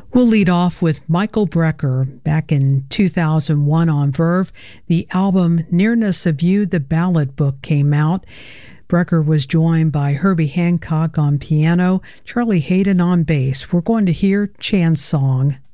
We'll lead off with Michael Brecker. Back in 2001 on Verve, the album Nearness of You, the Ballad Book came out. Brecker was joined by Herbie Hancock on piano, Charlie Hayden on bass. We're going to hear Chan's Song.